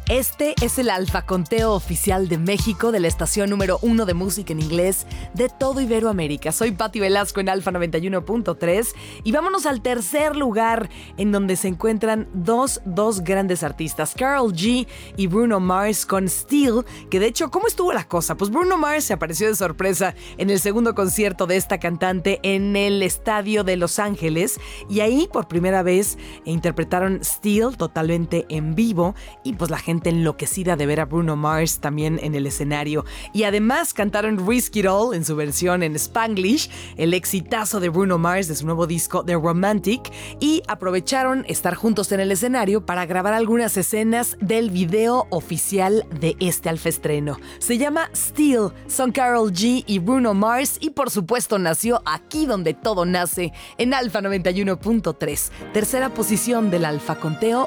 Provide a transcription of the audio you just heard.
Este es el Alfa Conteo Oficial de México de la estación número 1 de música en inglés de todo Iberoamérica. Soy Pati Velasco en Alfa 91.3 y vámonos al tercer lugar en donde se encuentran dos grandes artistas, Karol G y Bruno Mars con Steel, que de hecho, ¿cómo estuvo la cosa? Pues Bruno Mars se apareció de sorpresa en el segundo concierto de esta cantante en el estadio de Los Ángeles y ahí por primera vez interpretaron Steel totalmente en vivo y pues la gente enloquecida de ver a Bruno Mars también en el escenario. Y además cantaron Risk It All en su versión en Spanglish, el exitazo de Bruno Mars de su nuevo disco The Romantic, y aprovecharon estar juntos en el escenario para grabar algunas escenas del video oficial de este alfaestreno. Se llama Steel, son Karol G y Bruno Mars y por supuesto nació aquí donde todo nace, en Alfa 91.3, tercera posición del Alfa Conteo